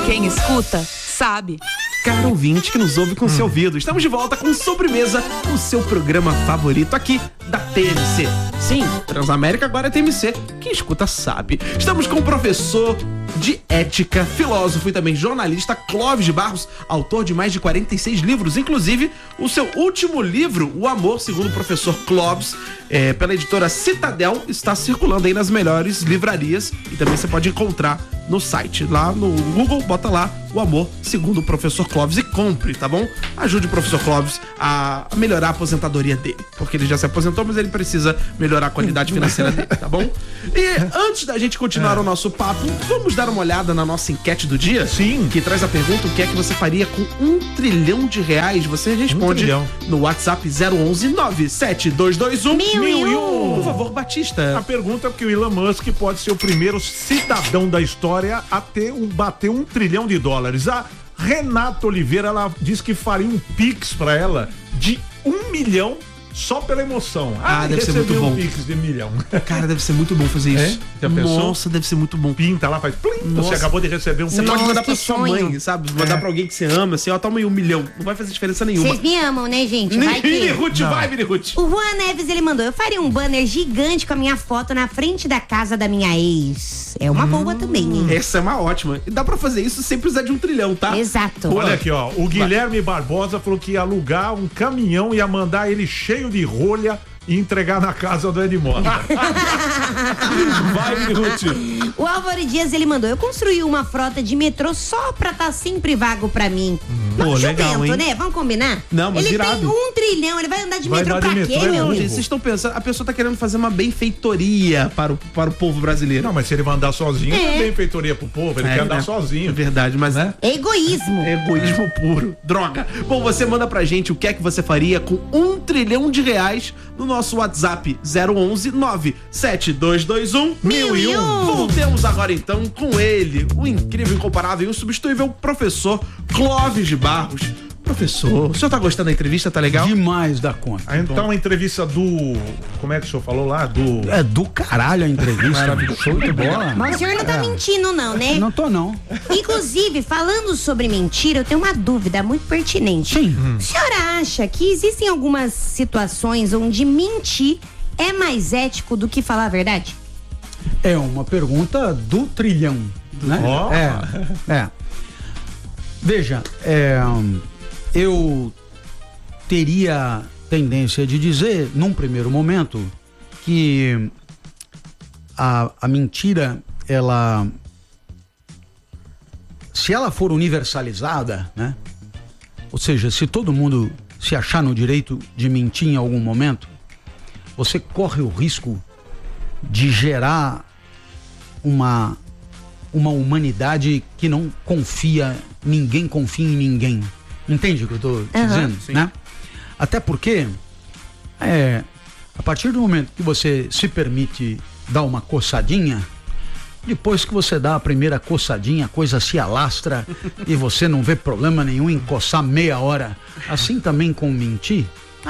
Quem escuta, sabe. Caro ouvinte que nos ouve com seu ouvido, estamos de volta com Sobremesa, o seu programa favorito aqui da TMC. Sim, Transamérica agora é TMC, quem escuta sabe. Estamos com o professor de ética, filósofo e também jornalista Clóvis de Barros, autor de mais de 46 livros, inclusive o seu último livro, O Amor, segundo o professor Clóvis, pela editora Citadel, está circulando aí nas melhores livrarias e também você pode encontrar no site, lá no Google, bota lá O Amor, segundo o professor Clóvis e compre, tá bom? Ajude o professor Clóvis a melhorar a aposentadoria dele, porque ele já se aposentou, mas ele precisa melhorar a qualidade financeira dele, tá bom? E antes da gente continuar o nosso papo, vamos dar uma olhada na nossa enquete do dia? Sim. Que traz a pergunta, o que é que você faria com R$1 trilhão? Você responde no WhatsApp 011 97221 1001. Por favor, Batista. A pergunta é porque o Elon Musk pode ser o primeiro cidadão da história a bater $1 trilhão. A Renata Oliveira, ela disse que faria um pix pra ela de 1 milhão só pela emoção. Deve ser muito bom. Um pix de 1 milhão. Cara, deve ser muito bom fazer isso. Já pensou? Nossa, deve ser muito bom. Pinta lá, faz plim. Você acabou de receber um Você pix. pode mandar pra que sua sonho. mãe, sabe? Mandar pra alguém que você ama, assim, ó, toma aí 1 milhão. Não vai fazer diferença nenhuma. Vocês me amam, né, gente? Vai que... Vini Ruth, vai, Vini Ruth. O Juan Neves, ele mandou: eu faria um banner gigante com a minha foto na frente da casa da minha ex. É uma boa também, hein? Essa é uma ótima. E dá pra fazer isso sem precisar de $1 trilhão, tá? Exato. Olha aqui, ó. O Guilherme Barbosa falou que ia alugar um caminhão e ia mandar ele cheio de rolha e entregar na casa do Edmond. Vai, Ruth. O Álvaro Dias, ele mandou: eu construí uma frota de metrô só pra estar sempre vago pra mim. Pô, legal, jumento, hein? né? Vamos combinar? Não, mas ele irado. tem $1 trilhão, ele vai andar de Vai metrô andar de pra metrô, quê, é meu? burro. Gente, vocês estão pensando, a pessoa tá querendo fazer uma benfeitoria para o povo brasileiro. Não, mas se ele vai andar sozinho, É. não é benfeitoria pro povo, ele quer andar né? sozinho. É verdade, mas Egoísmo. egoísmo puro. Droga. Bom, você manda pra gente o que é que você faria com R$1 trilhão no nosso WhatsApp 011 97221 1001. Voltemos agora então com ele, o incrível, incomparável e insubstituível professor Clóvis de Barros. Professor, o senhor tá gostando da entrevista? Tá legal? Demais da conta. Então a entrevista do... Como é que o senhor falou lá? É do caralho a entrevista. Show de bola. Mas o senhor não tá mentindo, não, né? Não tô, não. Inclusive, falando sobre mentira, eu tenho uma dúvida muito pertinente. Sim. O senhor acha que existem algumas situações onde mentir é mais ético do que falar a verdade? É uma pergunta do trilhão, né? Ó. É. Veja, eu teria tendência de dizer, num primeiro momento, que a mentira, se ela for universalizada, né? Ou seja, se todo mundo se achar no direito de mentir em algum momento, você corre o risco de gerar uma humanidade que não confia, ninguém confia em ninguém. Entende o que eu tô te dizendo? Sim. Né? Até porque, a partir do momento que você se permite dar uma coçadinha, depois que você dá a primeira coçadinha, a coisa se alastra e você não vê problema nenhum em coçar meia hora. Assim também com mentir.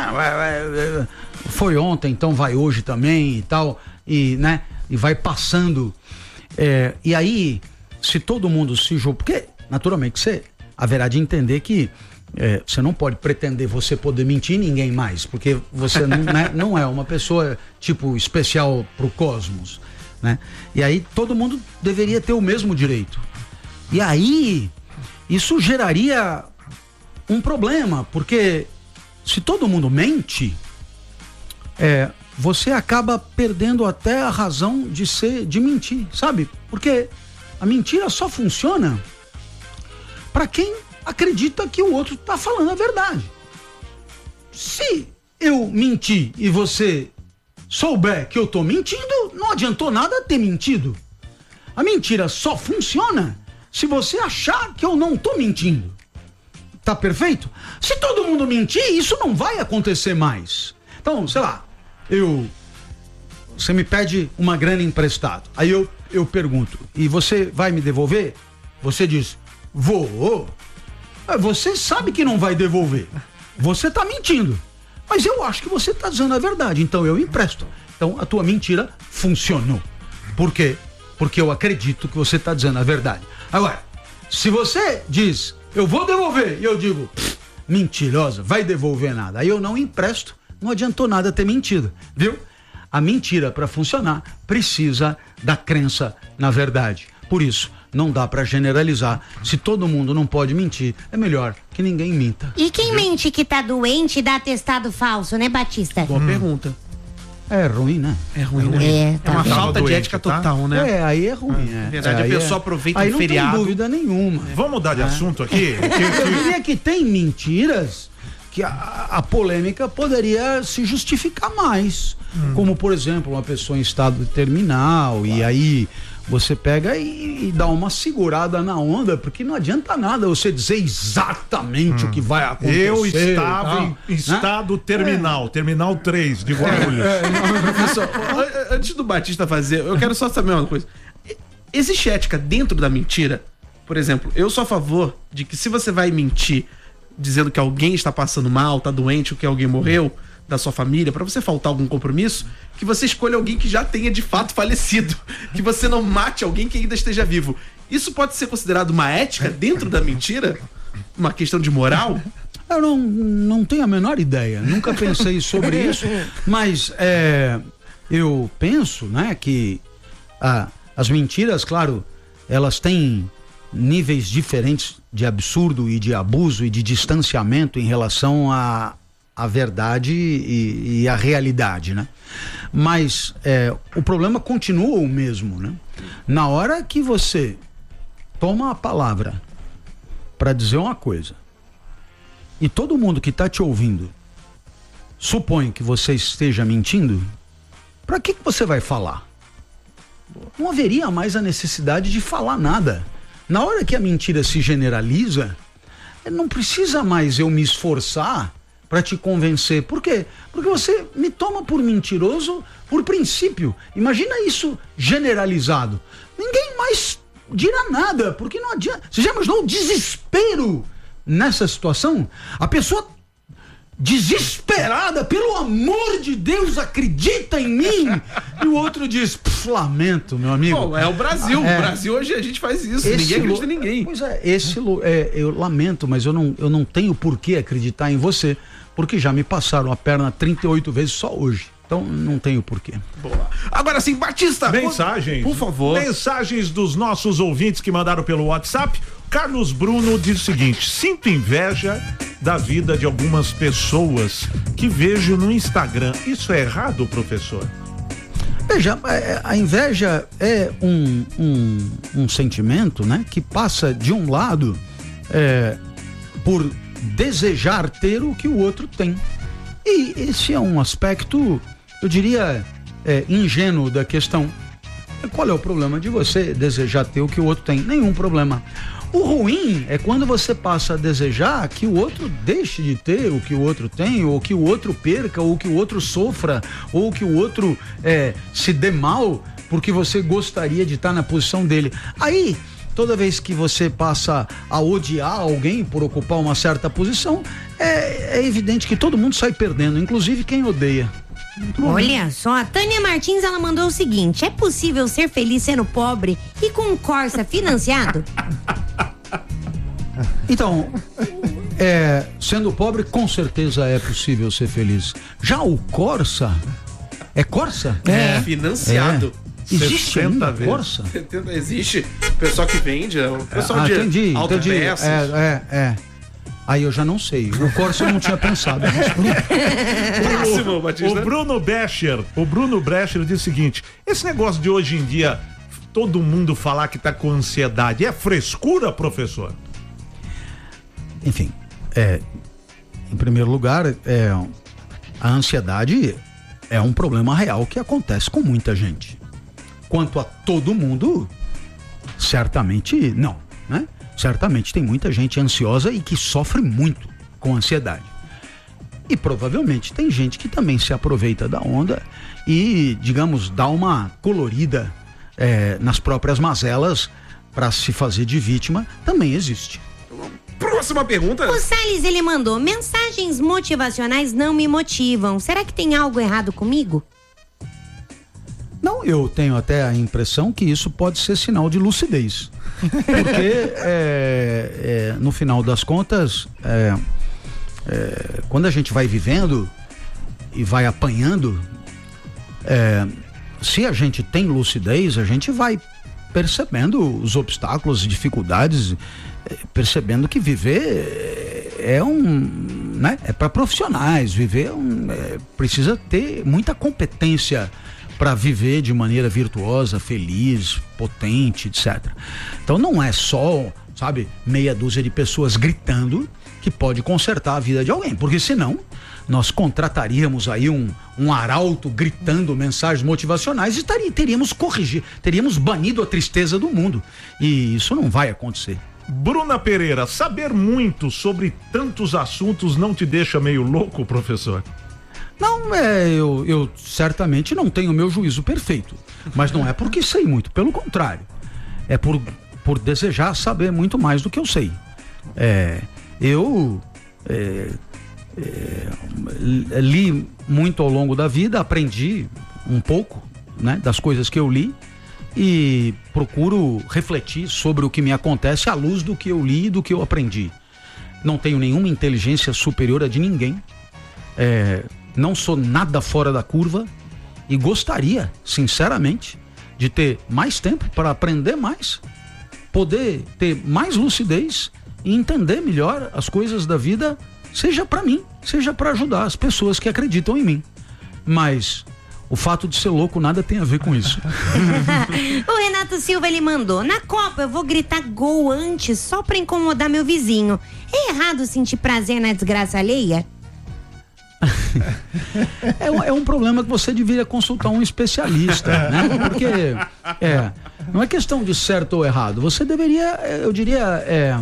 Foi ontem, então vai hoje também e tal, e, né, e vai passando. E aí, se todo mundo se julga, porque naturalmente você haverá de entender que você não pode pretender você poder mentir em ninguém mais, porque você não, né, não é uma pessoa tipo especial pro cosmos, né? E aí todo mundo deveria ter o mesmo direito. E aí isso geraria um problema, porque se todo mundo mente, você acaba perdendo até a razão de mentir, sabe? Porque a mentira só funciona para quem acredita que o outro tá falando a verdade. Se eu mentir e você souber que eu tô mentindo, não adiantou nada ter mentido. A mentira só funciona se você achar que eu não tô mentindo. Tá perfeito? Se todo mundo mentir, isso não vai acontecer mais. Então, sei lá, você me pede uma grana emprestada. Aí eu pergunto, e você vai me devolver? Você diz, vou. Você sabe que não vai devolver. Você tá mentindo. Mas eu acho que você tá dizendo a verdade, então eu empresto. Então a tua mentira funcionou. Por quê? Porque eu acredito que você tá dizendo a verdade. Agora, Se você diz, eu vou devolver, e eu digo, mentirosa, vai devolver nada, aí eu não empresto, não adiantou nada ter mentido, viu? A mentira, para funcionar, precisa da crença na verdade. Por isso, não dá para generalizar. Se todo mundo não pode mentir, é melhor que ninguém minta. E quem mente que tá doente e dá atestado falso, né, Batista? Boa pergunta. É ruim, né? É ruim, né? É, tá. É uma Tava falta de doente, ética tá? total, né? É, aí é ruim. Na verdade, aí a pessoa aproveita um feriado. Não tem dúvida nenhuma. Vamos mudar de assunto aqui? Eu diria que tem mentiras que a polêmica poderia se justificar mais. Como, por exemplo, uma pessoa em estado terminal, e aí você pega e dá uma segurada na onda, porque não adianta nada você dizer exatamente o que vai acontecer. Eu estava em né? estado terminal, terminal 3 de Guarulhos. Professor, antes do Batista fazer, eu quero só saber uma coisa. Existe ética dentro da mentira? Por exemplo, eu sou a favor de que se você vai mentir dizendo que alguém está passando mal, tá doente ou que alguém morreu da sua família, pra você faltar algum compromisso, que você escolha alguém que já tenha de fato falecido, que você não mate alguém que ainda esteja vivo. Isso pode ser considerado uma ética dentro da mentira? Uma questão de moral? Eu não tenho a menor ideia, nunca pensei sobre isso, mas eu penso, né, que as mentiras, claro, elas têm níveis diferentes de absurdo e de abuso e de distanciamento em relação à verdade e à realidade, né? Mas o problema continua o mesmo, né? Na hora que você toma a palavra para dizer uma coisa e todo mundo que está te ouvindo supõe que você esteja mentindo, para que você vai falar? Não haveria mais a necessidade de falar nada. Na hora que a mentira se generaliza, não precisa mais eu me esforçar para te convencer. Por quê? Porque você me toma por mentiroso por princípio. Imagina isso generalizado. Ninguém mais dirá nada, porque não adianta. Você já imaginou o desespero nessa situação? A pessoa desesperada, pelo amor de Deus, acredita em mim. E o outro diz, lamento, meu amigo. Bom, é o Brasil. O Brasil hoje a gente faz isso. Ninguém acredita em ninguém. Pois é, eu lamento, mas eu não tenho por que acreditar em você, porque já me passaram a perna 38 vezes só hoje. Então não tenho porquê. Boa. Agora sim, Batista. Mensagens. Por favor. Mensagens dos nossos ouvintes que mandaram pelo WhatsApp. Carlos Bruno diz o seguinte: sinto inveja da vida de algumas pessoas que vejo no Instagram. Isso é errado, professor? Veja, a inveja é um sentimento, né, que passa de um lado por desejar ter o que o outro tem. E esse é um aspecto, eu diria, ingênuo da questão. Qual é o problema de você desejar ter o que o outro tem? Nenhum problema. O ruim é quando você passa a desejar que o outro deixe de ter o que o outro tem, ou que o outro perca, ou que o outro sofra, ou que o outro se dê mal, porque você gostaria de estar na posição dele. Aí, toda vez que você passa a odiar alguém por ocupar uma certa posição, é evidente que todo mundo sai perdendo, inclusive quem odeia. Olha só, a Tânia Martins, ela mandou o seguinte: é possível ser feliz sendo pobre e com um Corsa financiado? Então, sendo pobre, com certeza é possível ser feliz. Já o Corsa, é Corsa? Financiado. Existe ainda vezes. Corsa? Existe. O pessoal que vende, o pessoal de entendi. autopeças. Aí eu já não sei. O Corsa eu não tinha pensado. Próximo, Batista. O Bruno Brecher diz o seguinte: esse negócio de hoje em dia, todo mundo falar que tá com ansiedade, é frescura, professor? Enfim, em primeiro lugar, a ansiedade é um problema real que acontece com muita gente. Quanto a todo mundo, certamente não, né? Certamente tem muita gente ansiosa e que sofre muito com ansiedade. E provavelmente tem gente que também se aproveita da onda e, digamos, dá uma colorida nas próprias mazelas para se fazer de vítima. Também existe. Próxima pergunta. O Salles, ele mandou: mensagens motivacionais não me motivam. Será que tem algo errado comigo? Não, Eu tenho até a impressão que isso pode ser sinal de lucidez. Porque, no final das contas, quando a gente vai vivendo e vai apanhando, se a gente tem lucidez, a gente vai percebendo os obstáculos, as dificuldades, percebendo que viver é para profissionais. Viver precisa ter muita competência para viver de maneira virtuosa, feliz, potente, etc. Então não é só, meia dúzia de pessoas gritando que pode consertar a vida de alguém, porque senão nós contrataríamos aí um arauto gritando mensagens motivacionais e teríamos banido a tristeza do mundo, e isso não vai acontecer. Bruna Pereira, saber muito sobre tantos assuntos não te deixa meio louco, professor? Não, eu certamente não tenho o meu juízo perfeito, mas não é porque sei muito, pelo contrário, é por desejar saber muito mais do que eu sei. Eu li muito ao longo da vida, aprendi um pouco, das coisas que eu li, e procuro refletir sobre o que me acontece à luz do que eu li e do que eu aprendi. Não tenho nenhuma inteligência superior a de ninguém, não sou nada fora da curva e gostaria, sinceramente, de ter mais tempo para aprender mais, poder ter mais lucidez e entender melhor as coisas da vida, seja para mim, seja para ajudar as pessoas que acreditam em mim. Mas o fato de ser louco nada tem a ver com isso. O Renato Silva, ele mandou: na Copa eu vou gritar gol antes só pra incomodar meu vizinho. É errado sentir prazer na desgraça alheia? É um problema que você deveria consultar um especialista, né? Porque não é questão de certo ou errado. Você deveria, eu diria,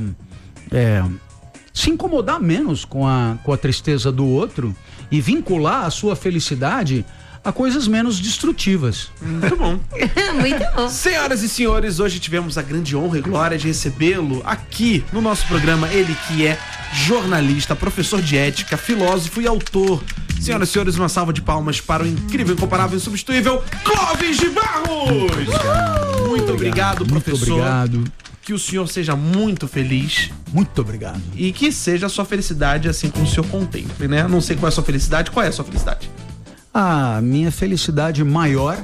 se incomodar menos com a tristeza do outro e vincular a sua felicidade a coisas menos destrutivas. Muito bom. Muito bom. Senhoras e senhores, hoje tivemos a grande honra e glória de recebê-lo aqui no nosso programa. Ele que é jornalista, professor de ética, filósofo e autor. Senhoras e senhores, uma salva de palmas para o incrível, incomparável e insubstituível Clóvis de Barros! Muito obrigado, professor. Muito obrigado. Que o senhor seja muito feliz. Muito obrigado. E que seja a sua felicidade assim como o senhor contemple, né? Não sei qual é a sua felicidade. Qual é a sua felicidade? A minha felicidade maior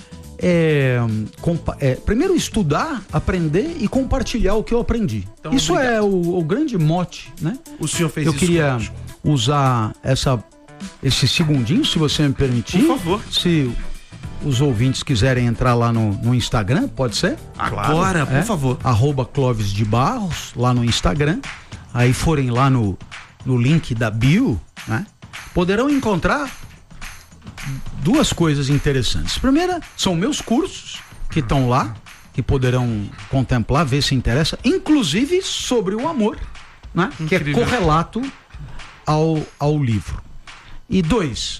é primeiro estudar, aprender e compartilhar o que eu aprendi. Então, isso obrigado. É o grande mote, né? O senhor fez isso. Eu queria usar esse segundinho, se você me permitir. Por favor. Se os ouvintes quiserem entrar lá no Instagram, pode ser? Agora, por favor. @Clóvis de Barros, lá no Instagram. Aí forem lá no link da bio, né? Poderão encontrar duas coisas interessantes. Primeira, são meus cursos que estão lá, que poderão contemplar, ver se interessa, inclusive sobre o amor, né? Que é correlato ao livro. E dois,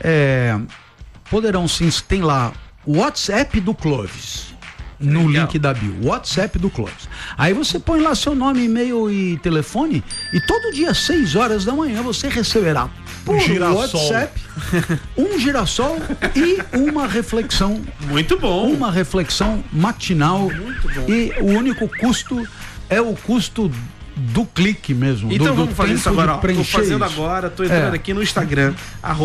poderão sim, tem lá o WhatsApp do Clóvis, no link da bio, WhatsApp do Clóvis. Aí você põe lá seu nome, e-mail e telefone, e todo dia às 6 horas da manhã você receberá por WhatsApp um girassol e uma reflexão. Muito bom. Uma reflexão matinal. Muito bom. E o único custo é o custo do clique mesmo. Então vamos fazer isso agora. Tô fazendo agora, tô entrando aqui no Instagram,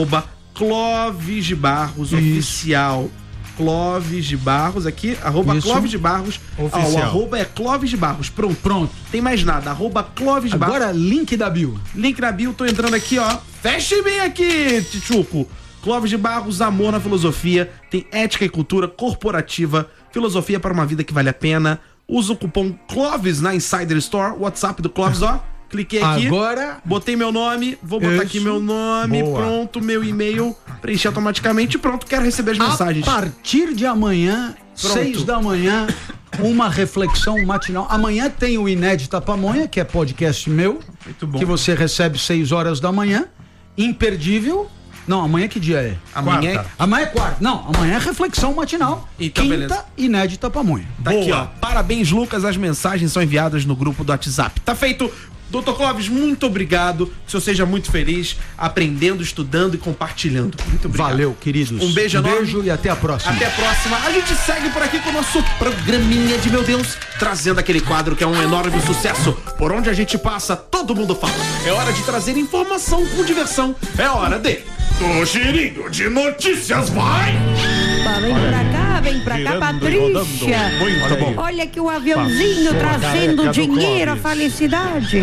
@Clóvis de Barros oficial. Clóvis de Barros aqui, @Clóvis de Barros oficial. O arroba é Clóvis de Barros. Pronto. Tem mais nada, @Clóvis de Barros. Agora, link da bio. Link na bio, tô entrando aqui, ó. Feche bem aqui, Tchuco. Clóvis de Barros, amor na filosofia. Tem ética e cultura corporativa. Filosofia para uma vida que vale a pena. Usa o cupom Clóvis na Insider Store. WhatsApp do Clóvis, ó. Cliquei aqui. Agora. Botei meu nome. Vou botar aqui meu nome. Boa. Pronto, meu e-mail. Preenchi automaticamente. Pronto, quero receber as mensagens. A partir de amanhã, 6 da manhã, uma reflexão matinal. Amanhã tem o Inédita Pamonha, que é podcast meu. Muito bom. Que você recebe 6 horas da manhã. Imperdível, Não, amanhã que dia é? Amanhã Amanhã é quarta. Não, amanhã é reflexão matinal. Então, quinta, beleza. inédita pamonha. Tá aqui, ó. Parabéns, Lucas. As mensagens são enviadas no grupo do WhatsApp. Tá feito. Doutor Clóvis, muito obrigado. Que o senhor seja muito feliz, aprendendo, estudando e compartilhando. Muito obrigado. Valeu, queridos. Um beijo enorme. Beijo e até a próxima. Até a próxima. A gente segue por aqui com o nosso programinha de meu Deus, trazendo aquele quadro que é um enorme sucesso. Por onde a gente passa, todo mundo fala. É hora de trazer informação com diversão. É hora de... O girinho de notícias vai! Vem pra cá, Girando e Patrícia. rodando. Muito bom. Olha que o aviãozinho Passou a trazendo careca do dinheiro, a Clóvis. felicidade.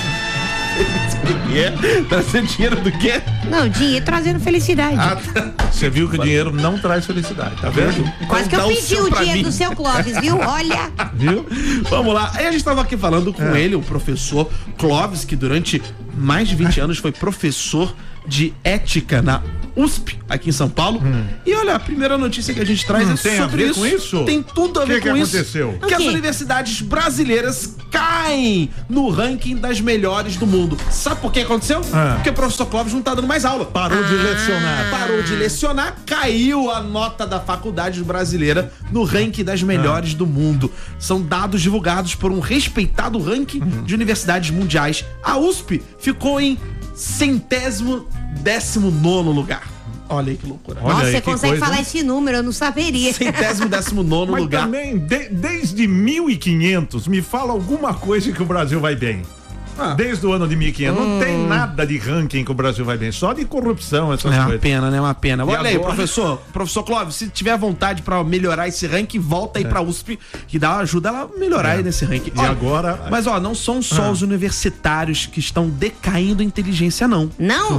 Trazendo dinheiro do quê? Não, dinheiro trazendo felicidade. Você viu que o dinheiro não traz felicidade, tá vendo? Quase que eu dá o pedi seu o pra dinheiro mim. do seu Clóvis, viu? Olha. Viu? Vamos lá. Aí a gente tava aqui falando com ele, o professor Clóvis, que durante mais de 20 anos foi professor de ética na USP, aqui em São Paulo. E olha, a primeira notícia que a gente traz é tem a sobre ver isso. com isso? Tem tudo a ver Que com isso. aconteceu? Que O as quê? universidades brasileiras caem no ranking das melhores do mundo. Sabe por que aconteceu? Porque o professor Clóvis não tá dando mais aula. Parou de lecionar. Parou de lecionar, caiu a nota da faculdade brasileira no ranking das melhores do mundo. São dados divulgados por um respeitado ranking de universidades mundiais. A USP ficou em 119º lugar. Olha aí que loucura. Olha Nossa, aí, você que consegue coisa, falar hein? esse número, eu não saberia. 119º Mas lugar. também, desde 1500, me fala alguma coisa que o Brasil vai bem. Desde o ano de 1500, não tem nada de ranking que o Brasil vai bem, só de corrupção, essas É uma coisas. pena, né? Uma pena. E Olha aí, agora? professor Clóvis, se tiver vontade pra melhorar esse ranking, volta aí pra USP, que dá ajuda ela a melhorar aí nesse ranking. E agora- Mas ó, não são só os universitários que estão decaindo a inteligência, não. Não?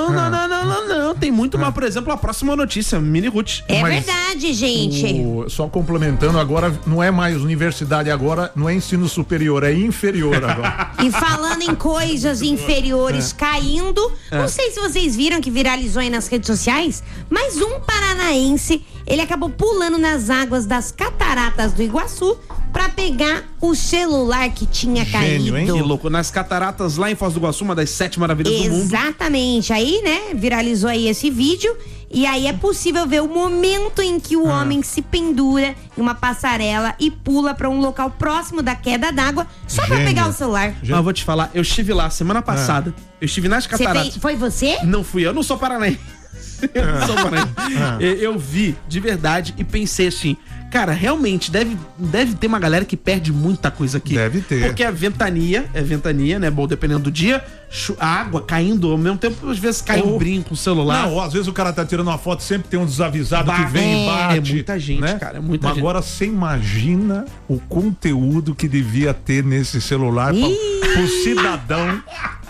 Não. Tem muito mais, por exemplo, a próxima notícia, Mini Ruth. É Mas verdade, gente. Só complementando, agora não é mais universidade, agora não é ensino superior, é inferior agora. E falando em coisas inferiores caindo, É. não sei se vocês viram que viralizou aí nas redes sociais, mas um paranaense, ele acabou pulando nas águas das cataratas do Iguaçu pra pegar o celular que tinha Gênio, caído. hein? Que louco, nas cataratas lá em Foz do Iguaçu, uma das 7 maravilhas do mundo. Exatamente. Aí, né, viralizou aí esse vídeo. E aí é possível ver o momento em que o homem se pendura em uma passarela e pula pra um local próximo da queda d'água só pra Gênio. pegar o celular. Mas eu vou te falar, eu estive lá semana passada, eu estive nas Você cataratas. foi você? Não fui eu, não sou paranaense. Eu não sou paranaense. Eu vi de verdade e pensei assim, cara, realmente deve ter uma galera que perde muita coisa aqui. Deve ter. Porque é ventania, né? Bom, dependendo do dia, a água caindo, ao mesmo tempo, às vezes cai um brinco, um celular. Não, às vezes o cara tá tirando uma foto, sempre tem um desavisado que Bate. vem e bate. É muita gente, né? cara, é muita Mas gente. agora você imagina o conteúdo que devia ter nesse celular pro cidadão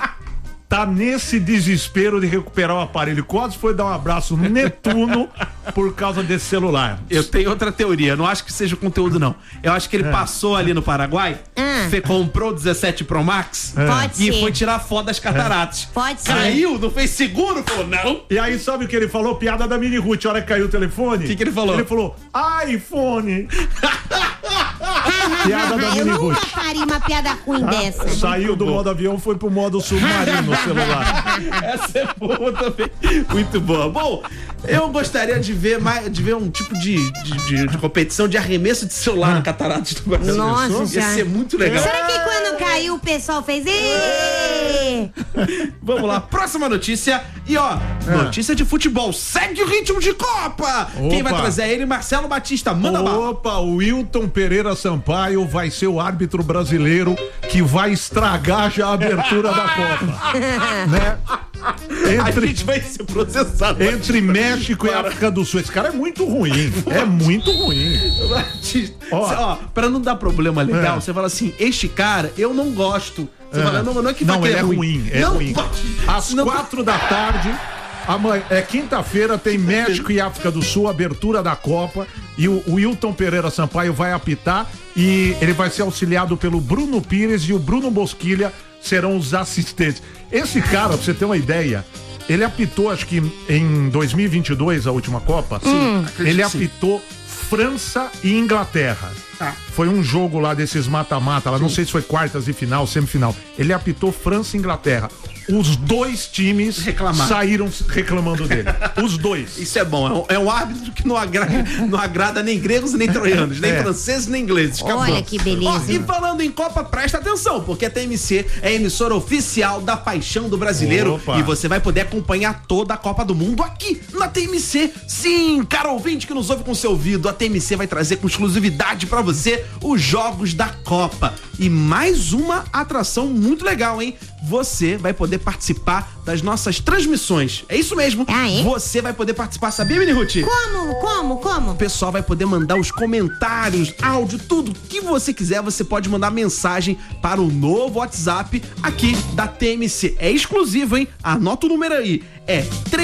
tá nesse desespero de recuperar o aparelho. Quase foi dar um abraço no Netuno por causa desse celular. Eu tenho outra teoria, não acho que seja o conteúdo, não. Eu acho que ele passou ali no Paraguai, comprou o 17 Pro Max Pode e ser. foi tirar foto das cataratas. Pode ser. Caiu, não fez seguro, falou, não. E aí, sabe o que ele falou? Piada da Mini Ruth. A hora que caiu o telefone. O que ele falou? Ele falou, iPhone. Piada da Eu Mini nunca Ruth. faria uma piada ruim dessa. Saiu do modo avião, foi pro modo submarino o celular. Essa é boa também. Muito boa. Bom, eu gostaria de ver um tipo de competição de arremesso de celular na Cataratas do Iguaçu. Nossa Ia Senhora. ser muito legal. Será que quando caiu o pessoal fez? "Ê!" Vamos lá, próxima notícia. E ó, notícia de futebol. Segue o ritmo de Copa. Quem vai Opa. trazer é ele? Marcelo Batista. Manda bala. Opa, o Wilton Pereira Sampaio vai ser o árbitro brasileiro que vai estragar já a abertura da Copa. Né? A gente vai ser processado. Entre México e África do Sul. Esse cara é muito ruim. É muito ruim. Batista. Ó. Ó, pra não dar problema legal, você fala assim: este cara eu não gosto. Você fala, não é que vai Não, que ele é ruim. É não, ruim. Às não- 4 da tarde. Amanhã, quinta-feira tem México e África do Sul, abertura da Copa, e o Wilton Pereira Sampaio vai apitar e ele vai ser auxiliado pelo Bruno Pires e o Bruno Bosquilha serão os assistentes. Esse cara, pra você ter uma ideia, ele apitou, acho que em 2022, a última Copa, ele que sim. apitou França e Inglaterra. Tá. Foi um jogo lá desses mata-mata, lá não sei se foi quartas de final, semifinal. Ele apitou França e Inglaterra. os dois times saíram reclamando dele. Os dois. Isso é bom. É um árbitro que não agrada nem gregos, nem troianos, nem franceses, nem ingleses. Acabou. Olha que beleza. E falando em Copa, presta atenção, porque a TMC é a emissora oficial da Paixão do Brasileiro. Opa. E você vai poder acompanhar toda a Copa do Mundo aqui na TMC. Sim, cara ouvinte que nos ouve com seu ouvido, a TMC vai trazer com exclusividade pra você os jogos da Copa. E mais uma atração muito legal, hein? Você vai poder participar das nossas transmissões. É isso mesmo. Ah, é? Você vai poder participar, sabia, Mini Ruth? Como? O pessoal vai poder mandar os comentários, áudio, tudo que você quiser. Você pode mandar mensagem para o novo WhatsApp aqui da TMC. É exclusivo, hein? Anota o número aí. É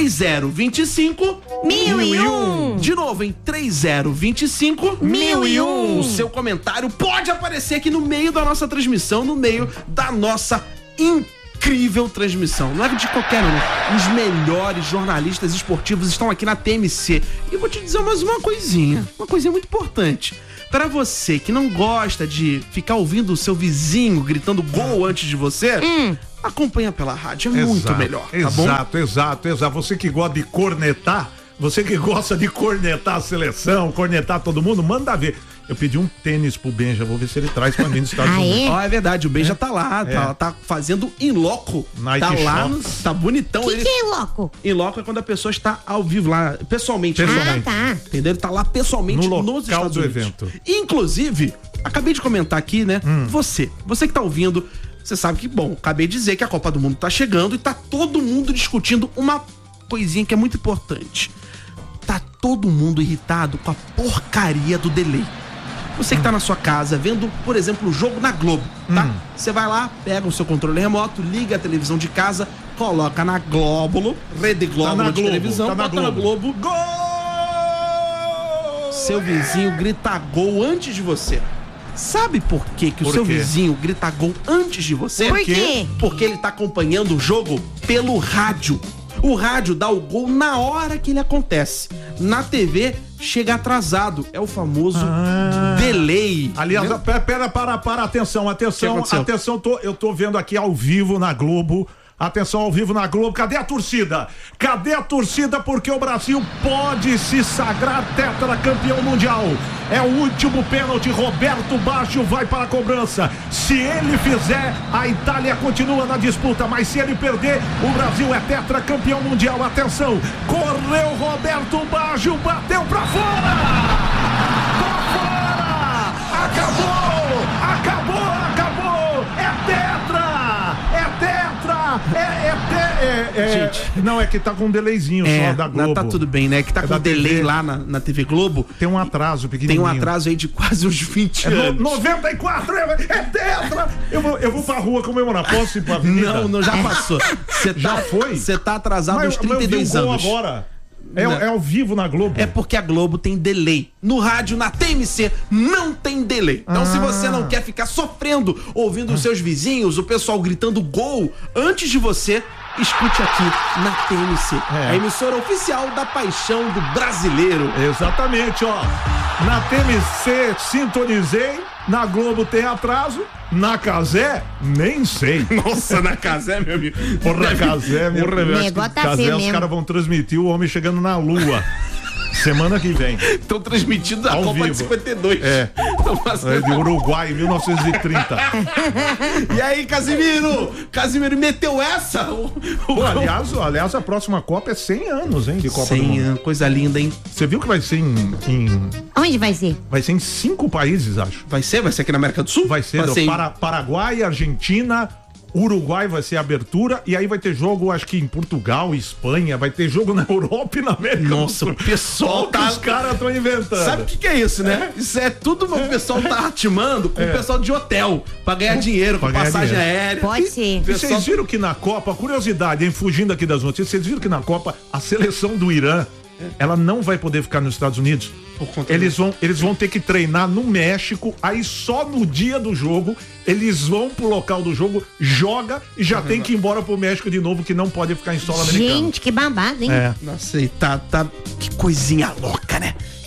3025 1001. De novo, hein? 3025 1001. O seu comentário pode aparecer aqui no meio da nossa transmissão, no meio da nossa incrível transmissão. Não é de qualquer um, né? Os melhores jornalistas esportivos estão aqui na TMC. E vou te dizer mais uma coisinha muito importante. Para você que não gosta de ficar ouvindo o seu vizinho gritando gol antes de você, acompanha pela rádio, é muito melhor, tá bom? Exato. Você que gosta de cornetar, você que gosta de cornetar a seleção, cornetar todo mundo, manda ver. Eu pedi um tênis pro Benja, vou ver se ele traz pra mim nos Estados Unidos. Ó, é verdade, o Benja tá lá, tá fazendo in loco. Nike tá lá, Shops. tá bonitão. O que é louco? In loco é quando a pessoa está ao vivo lá, pessoalmente. Ah, tá. Entendeu? Ele tá lá pessoalmente No nos local Estados do Unidos. evento. Inclusive, acabei de comentar aqui, né? Você que tá ouvindo, você sabe que, bom, acabei de dizer que a Copa do Mundo tá chegando e tá todo mundo discutindo uma coisinha que é muito importante. Tá todo mundo irritado com a porcaria do delay. Você que tá na sua casa vendo, por exemplo, o jogo na Globo, tá? Você vai lá, pega o seu controle remoto, liga a televisão de casa, coloca na Glóbulo, Rede Glóbulo de televisão, bota na Globo. Gol! Seu vizinho grita gol antes de você. Sabe por que o seu vizinho grita gol antes de você? Por quê? Porque ele tá acompanhando o jogo pelo rádio. O rádio dá o gol na hora que ele acontece. Na TV, chega atrasado. É o famoso delay. Aliás, para, atenção, eu tô vendo aqui ao vivo na Globo. Atenção, ao vivo na Globo, cadê a torcida? Cadê a torcida? Porque o Brasil pode se sagrar tetracampeão mundial. É o último pênalti, Roberto Baggio vai para a cobrança. Se ele fizer, a Itália continua na disputa, mas se ele perder, o Brasil é tetracampeão mundial. Atenção, correu Roberto Baggio, bateu pra fora! Pra fora! Acabou! É tetra! Gente, não, é que tá com um delayzinho só da Globo. Tá tudo bem, né? Que tá com delay lá na TV Globo. Tem um atraso pequenininho. Tem um atraso aí de quase uns 20 anos. 94, é tetra! Eu vou pra rua comemorar. Posso ir pra avenida? Não, já passou. Já foi? Você tá atrasado uns 32 eu vi um anos. gol agora. É ao vivo na Globo. É porque a Globo tem delay. No rádio, na TMC, não tem delay. Então, se você não quer ficar sofrendo, ouvindo os seus vizinhos, o pessoal gritando gol antes de você, escute aqui na TMC. A emissora oficial da Paixão do Brasileiro. Exatamente, ó. Na TMC, sintonizei. Na Globo tem atraso. Na Casé, nem sei. Nossa, na Casé, meu amigo. Porra, Casé, meu negócio tá feio Casé, os mesmo. caras vão transmitir o homem chegando na Lua. Semana que vem. Estão transmitindo a Ao Copa vivo. de 52. É de Uruguai, 1930. E aí, Casimiro? Casimiro meteu essa? Pô, aliás, a próxima Copa é 100 anos, hein, de Copa do 100 Mundo. anos, coisa linda, hein? Você viu que vai ser Onde vai ser? vai ser em 5 países, acho. Vai ser aqui na América do Sul? Vai ser Paraguai, Argentina, Uruguai vai ser a abertura, e aí vai ter jogo, acho que em Portugal, Espanha, vai ter jogo na Europa e na América Nossa, do o Sul. pessoal Olha o que os caras estão inventando. Sabe o que é isso, né? Isso é tudo o pessoal tá atimando com o pessoal de hotel pra ganhar dinheiro, com Pra ganhar passagem dinheiro. aérea. Pode ser. E vocês viram que na Copa, curiosidade, hein, fugindo aqui das notícias, vocês viram que na Copa a seleção do Irã, ela não vai poder ficar nos Estados Unidos. Eles vão ter que treinar no México, aí só no dia do jogo eles vão pro local do jogo, joga e já tem que ir embora pro México de novo, que não pode ficar em solo americano. Gente, que babado, hein? É. Nossa, e tá. Que coisinha louca, né?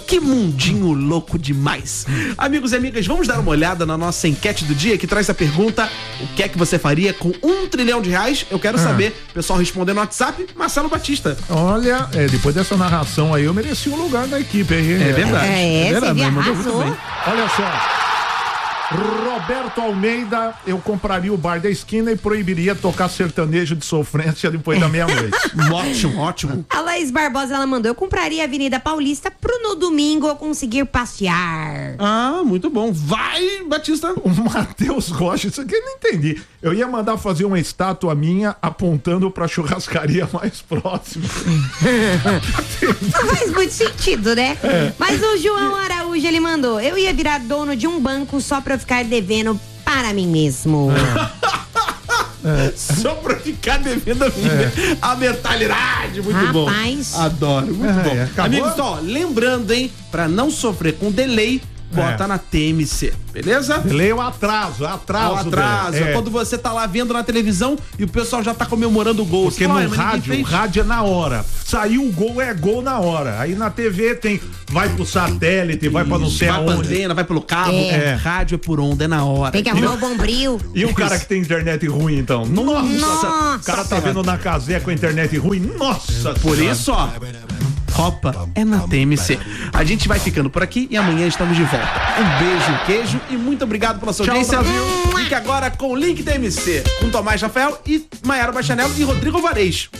Que mundinho louco demais. Amigos e amigas, vamos dar uma olhada na nossa enquete do dia que traz a pergunta: o que é que você faria com R$1 trilhão? Eu quero saber. Pessoal respondendo no WhatsApp, Marcelo Batista. Olha, depois dessa narração aí, eu mereci um lugar na equipe aí. É verdade. É, verdade, você mandou arrasou. muito bem. Olha só. Roberto Almeida, eu compraria o bar da esquina e proibiria tocar sertanejo de sofrência depois da meia-noite. Ótimo, ótimo. A Laís Barbosa, ela mandou: eu compraria a Avenida Paulista pro no domingo eu conseguir passear. Ah, muito bom. Vai, Batista. O Matheus Rocha, isso aqui eu não entendi. Eu ia mandar fazer uma estátua minha apontando pra churrascaria mais próxima. Não faz muito sentido, né? Mas o João Araújo, ele mandou: eu ia virar dono de um banco só pra eu ficar devendo para mim mesmo. Só pra ficar devendo a mentalidade. Muito bom. Rapaz. Adoro, muito bom. Acabou? Amigos, ó, lembrando, hein, pra não sofrer com delay, bota na TMC, beleza? Delay o atraso. O atraso. Quando você tá lá vendo na televisão e o pessoal já tá comemorando o gol. Porque Você fala, no "Mas ninguém rádio, o fez." rádio é na hora. Saiu o gol, é gol na hora. Aí na TV tem, vai pro satélite, vai pra não sei vai pra aonde. antena, vai pelo cabo. É. Rádio é por onda, é na hora. Tem que arrumar o bombril. E o cara que tem internet ruim, então? Nossa! O cara tá vendo na casinha com a internet ruim? Nossa! Por isso, ó, Copa é na TMC. A gente vai ficando por aqui e amanhã estamos de volta. Um beijo, um queijo e muito obrigado pela sua audiência. Fique agora com o Link TMC, com Tomás Rafael e Maiara Bachanello e Rodrigo Alvarez.